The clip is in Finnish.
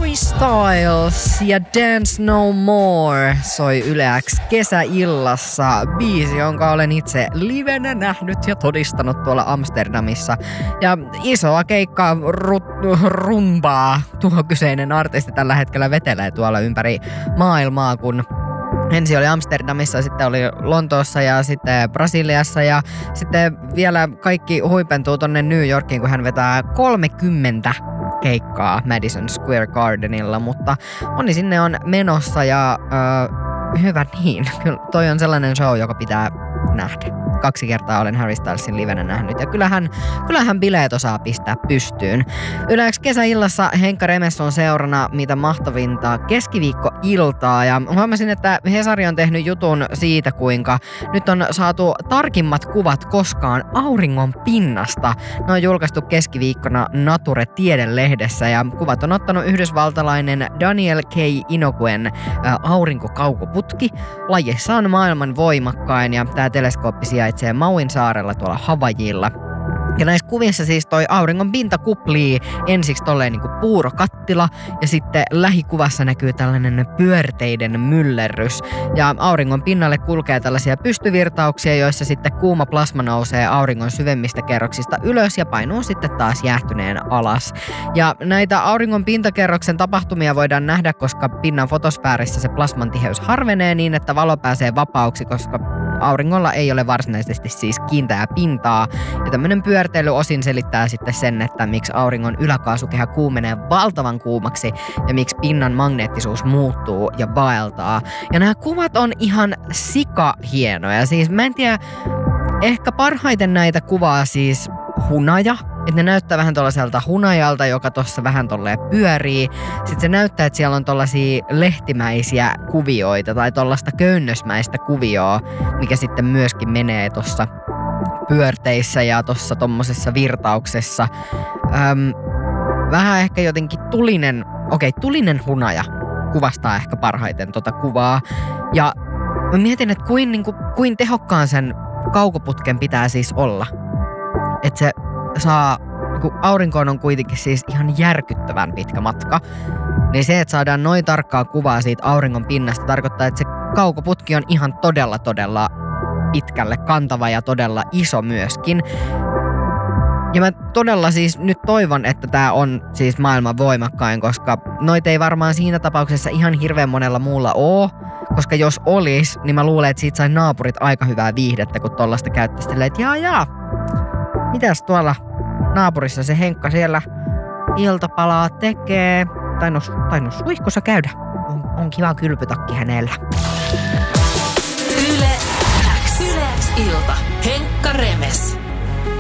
Harry Styles ja Dance No More soi Yle X kesäillassa. Biisi, jonka olen itse livenä nähnyt ja todistanut tuolla Amsterdamissa. Ja isoa keikkaa rumbaa tuo kyseinen artisti tällä hetkellä vetelee tuolla ympäri maailmaa, kun ensin oli Amsterdamissa, sitten oli Lontoossa ja sitten Brasiliassa ja sitten vielä kaikki huipentuu tonne New Yorkiin, kun hän vetää 30 keikkaa Madison Square Gardenilla, mutta moni sinne on menossa ja hyvä niin. Kyllä toi on sellainen show, joka pitää nähdä. 2 kertaa olen Harry Stylesin livenä nähnyt ja kyllähän bileet osaa pistää pystyyn. Yle X kesäillassa Henkka Remes on seurana mitä mahtavinta keskiviikkoiltaa ja huomasin, että Hesari on tehnyt jutun siitä, kuinka nyt on saatu tarkimmat kuvat koskaan auringon pinnasta. Ne on julkaistu keskiviikkona Nature Tiedelehdessä ja kuvat on ottanut yhdysvaltalainen Daniel K. Inokuen aurinkokaukoputki. Lajissa on maailman voimakkain ja tämä teleskooppi sijaitsee Mauin saarella tuolla Havaijilla. Ja näissä kuvissa siis toi auringon pinta kuplii ensiksi tolleen niinku puurokattila ja sitten lähikuvassa näkyy tällainen pyörteiden myllerrys. Ja auringon pinnalle kulkee tällaisia pystyvirtauksia, joissa sitten kuuma plasma nousee auringon syvemmistä kerroksista ylös ja painuu sitten taas jäähtyneen alas. Ja näitä auringon pintakerroksen tapahtumia voidaan nähdä, koska pinnan fotosfäärissä se plasman tiheys harvenee niin, että valo pääsee vapauksi, koska auringolla ei ole varsinaisesti siis kiinteää pintaa. Ja tämmöinen pyörteily osin selittää sitten sen, että miksi auringon yläkaasukehä kuumenee valtavan kuumaksi ja miksi pinnan magneettisuus muuttuu ja vaeltaa. Ja nämä kuvat on ihan sikahienoja. Siis mä en tiedä, ehkä parhaiten näitä kuvaa siis hunaja. Että ne näyttää vähän tollaiselta hunajalta, joka tossa vähän tolleen pyörii. Sitten se näyttää, että siellä on tollaisia lehtimäisiä kuvioita tai tollaista köynnösmäistä kuvioa, mikä sitten myöskin menee tossa pyörteissä ja tossa tommosessa virtauksessa. Vähän ehkä jotenkin tulinen hunaja kuvastaa ehkä parhaiten tota kuvaa. Ja mä mietin, että kuin tehokkaan sen kaukoputken pitää siis olla. Että se saa, kun aurinkoon on kuitenkin siis ihan järkyttävän pitkä matka, niin se, että saadaan noin tarkkaa kuvaa siitä auringon pinnasta, tarkoittaa, että se kaukoputki on ihan todella pitkälle kantava ja todella iso myöskin. Ja mä todella siis nyt toivon, että tää on siis maailman voimakkain, koska noita ei varmaan siinä tapauksessa ihan hirveän monella muulla oo, koska jos olis, niin mä luulen, että siitä sai naapurit aika hyvää viihdettä, kun tollaista käyttäisi silleen, että jaa, mitäs tuolla naapurissa se Henkka siellä iltapalaa tekee? Tainnut suihkussa käydä. On kiva kylpytakki hänellä. Yle X ilta. Henkka Remes.